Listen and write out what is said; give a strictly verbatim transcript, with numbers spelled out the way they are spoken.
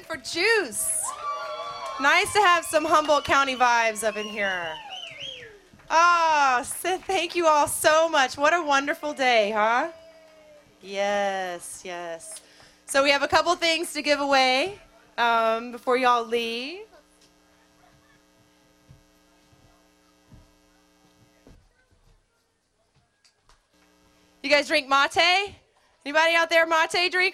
for juice. Nice to have some Humboldt County vibes up in here. Oh, thank you all so much. What a wonderful day, huh? Yes, yes. So we have a couple things to give away um, before y'all leave. You guys drink mate? Anybody out there mate drink?